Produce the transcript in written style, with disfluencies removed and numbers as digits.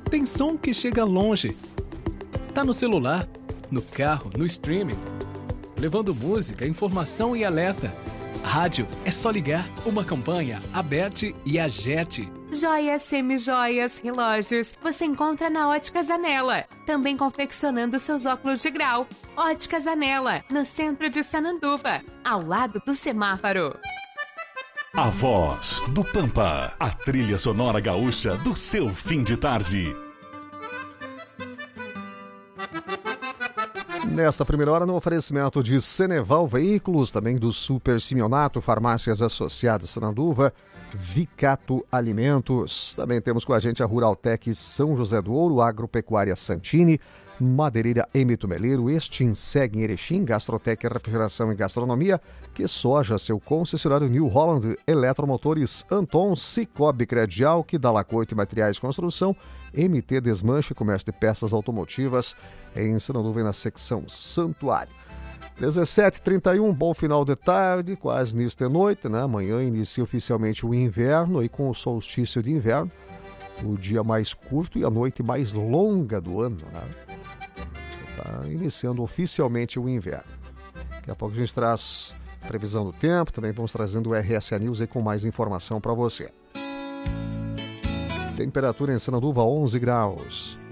Tem som que chega longe. Tá no celular, no carro, no streaming. Levando música, informação e alerta. Rádio é só ligar. Uma campanha Aberte e Agerte. Joias, semijoias, relógios, você encontra na Óticas Anela. Também confeccionando seus óculos de grau. Óticas Anela, no centro de Sananduva, ao lado do semáforo. A Voz do Pampa, a trilha sonora gaúcha do seu fim de tarde. Nesta primeira hora, no oferecimento de Ceneval Veículos, também do Super Simeonato, Farmácias Associadas Sananduva, Vicato Alimentos. Também temos com a gente a Ruraltec São José do Ouro, Agropecuária Santini, Madeireira Emito Meleiro, Estinseg em Erechim, Gastrotec Refrigeração e Gastronomia, Que Soja, seu concessionário New Holland, Eletromotores Anton, Cicobi Credial, que dá Lacoite Materiais de Construção, MT Desmanche, Comércio de Peças Automotivas, em Sananduva, na secção Santuário. 17h31, bom final de tarde, quase início de noite, né? Amanhã inicia oficialmente o inverno, e com o solstício de inverno, o dia mais curto e a noite mais longa do ano, né? Está iniciando oficialmente o inverno. Daqui a pouco a gente traz previsão do tempo, também vamos trazendo o RSA News aí com mais informação para você. Temperatura em Sananduva, 11 graus.